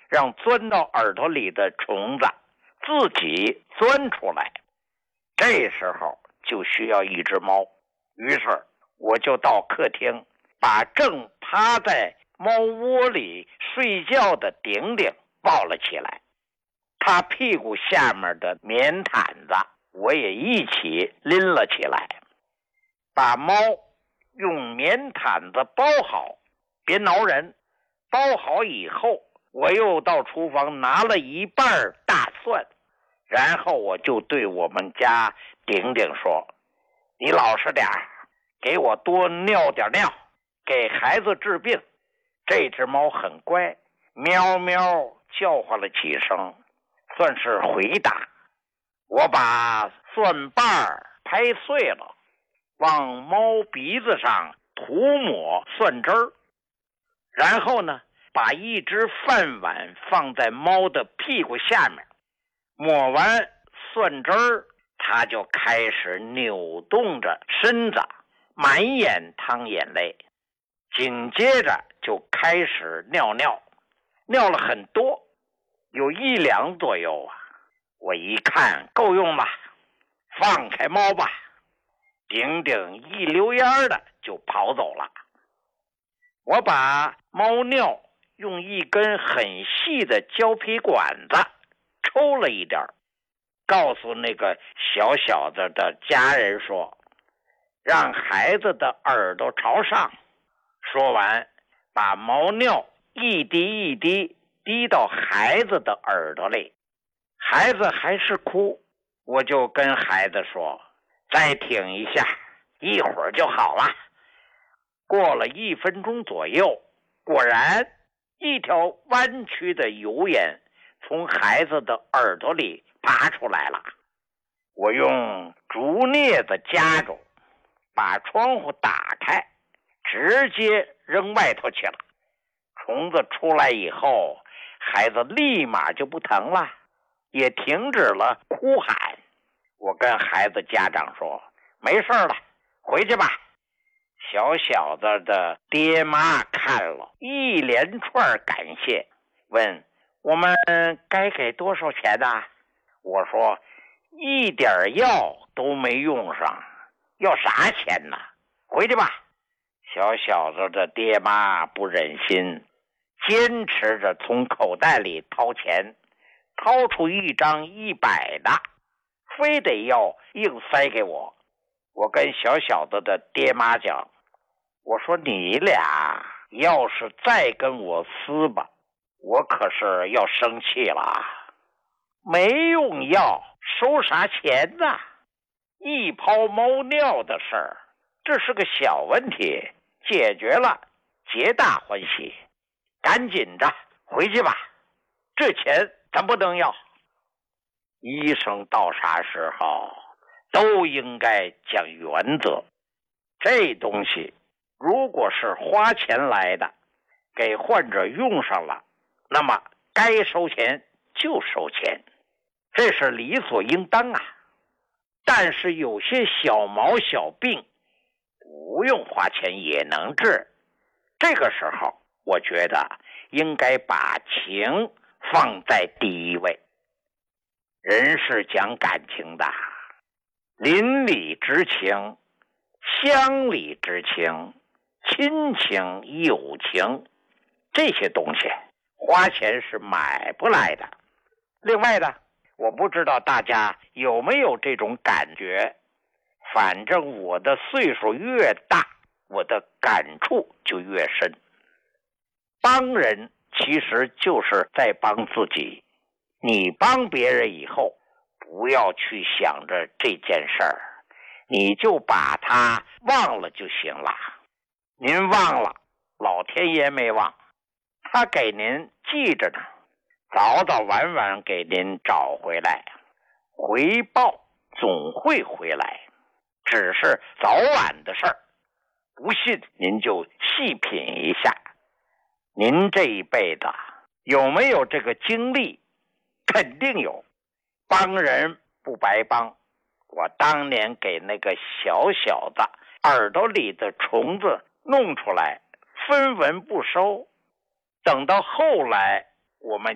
让钻到耳朵里的虫子自己钻出来。这时候就需要一只猫，于是我就到客厅，把正趴在猫窝里睡觉的顶顶抱了起来，他屁股下面的棉毯子我也一起拎了起来，把猫用棉毯子包好，别挠人。包好以后，我又到厨房拿了一半大蒜，然后我就对我们家顶顶说：你老实点，给我多尿点尿，给孩子治病。这只猫很乖，喵喵叫唤了几声，算是回答。我把蒜瓣拍碎了，往猫鼻子上涂抹蒜汁儿，然后呢，把一只饭碗放在猫的屁股下面，抹完蒜汁儿，它就开始扭动着身子，满眼淌眼泪，紧接着就开始尿尿，尿了很多，有1两左右啊。我一看够用了，放开猫吧。顶顶一溜烟的就跑走了。我把猫尿用一根很细的胶皮管子抽了一点，告诉那个小小子的家人说，让孩子的耳朵朝上。说完，把猫尿一滴一滴滴到孩子的耳朵里，孩子还是哭，我就跟孩子说，再挺一下，一会儿就好了。过了1分钟左右，果然一条弯曲的油烟从孩子的耳朵里爬出来了。我用竹镊子夹住，把窗户打开，直接扔外头去了。虫子出来以后，孩子立马就不疼了，也停止了哭喊。我跟孩子家长说，没事了，回去吧。小小子的爹妈看了，一连串感谢，问我们该给多少钱呢？我说一点药都没用上，要啥钱呢？回去吧。小小子的爹妈不忍心，坚持着从口袋里掏钱，掏出一张100的，非得要硬塞给我。我跟小小子的爹妈讲，我说你俩要是再跟我撕吧，我可是要生气了。没用药收啥钱呢？一泡猫尿的事儿，这是个小问题，解决了皆大欢喜，赶紧的回去吧，这钱咱不能要。医生到啥时候都应该讲原则，这东西如果是花钱来的，给患者用上了，那么该收钱就收钱，这是理所应当啊。但是有些小毛小病不用花钱也能治，这个时候我觉得应该把情放在第一位。人是讲感情的，邻里之情、乡里之情、亲情、友情，这些东西花钱是买不来的。另外呢，我不知道大家有没有这种感觉，反正我的岁数越大，我的感触就越深。帮人其实就是在帮自己，你帮别人以后，不要去想着这件事儿，你就把它忘了就行了。您忘了，老天爷没忘，他给您记着呢，早早晚晚给您找回来，回报总会回来，只是早晚的事儿。不信您就细品一下，您这一辈子有没有这个经历？肯定有。帮人不白帮，我当年给那个小小子耳朵里的虫子弄出来，分文不收。等到后来我们